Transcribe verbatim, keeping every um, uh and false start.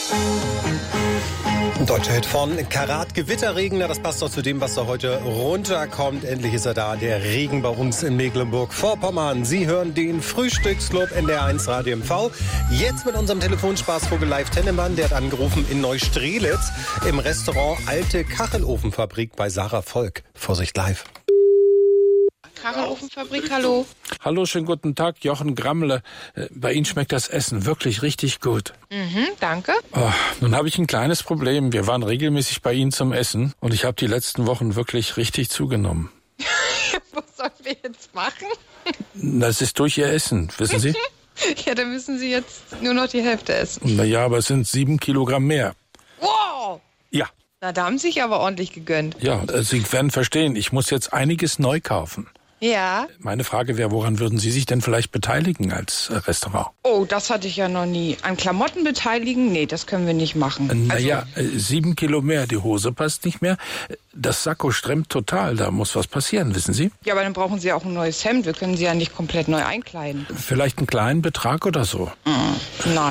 Deutscher Hit von Karat, Gewitterregen. Das passt doch zu dem, was da heute runterkommt. Endlich ist er da, der Regen bei uns in Mecklenburg-Vorpommern. Sie hören den Frühstücksclub N D R eins Radio M V. Jetzt mit unserem Telefonspaßvogel Live Tennemann. Der hat angerufen in Neustrelitz im Restaurant Alte Kachelofenfabrik bei Sarah Volk. Vorsicht live. Kachelofenfabrik, hallo. Hallo, schönen guten Tag, Jochen Grammle. Bei Ihnen schmeckt das Essen wirklich richtig gut. Mhm, danke. Oh, nun habe ich ein kleines Problem. Wir waren regelmäßig bei Ihnen zum Essen und ich habe die letzten Wochen wirklich richtig zugenommen. Was sollen wir jetzt machen? Das ist durch Ihr Essen, wissen Sie? Ja, dann müssen Sie jetzt nur noch die Hälfte essen. Naja, aber es sind sieben Kilogramm mehr. Wow! Ja. Na, da haben Sie sich aber ordentlich gegönnt. Ja, Sie werden verstehen, ich muss jetzt einiges neu kaufen. Ja. Meine Frage wäre, woran würden Sie sich denn vielleicht beteiligen als Restaurant? Oh, das hatte ich ja noch nie. An Klamotten beteiligen? Nee, das können wir nicht machen. Naja, also, sieben Kilo mehr, die Hose passt nicht mehr. Das Sakko stremmt total, da muss was passieren, wissen Sie? Ja, aber dann brauchen Sie auch ein neues Hemd. Wir können Sie ja nicht komplett neu einkleiden. Vielleicht einen kleinen Betrag oder so. Mhm. Nein.